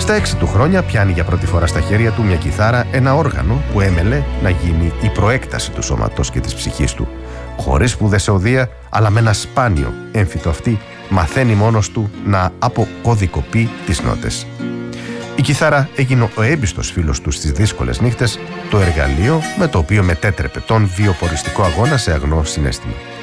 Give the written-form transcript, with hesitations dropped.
Στα 6 του χρόνια πιάνει για πρώτη φορά στα χέρια του μια κιθάρα, ένα όργανο που έμελε να γίνει η προέκταση του σώματος και της ψυχής του. Χωρίς σπουδές σε οδεία, αλλά με ένα σπάνιο έμφυτο αυτή, μαθαίνει μόνος του να αποκωδικοποιεί τις νότες. Η κιθάρα έγινε ο έμπιστος φίλος του στις δύσκολες νύχτες, το εργαλείο με το οποίο μετέτρεπε τον βιοποριστικό αγώνα σε αγνό συναίσθημα.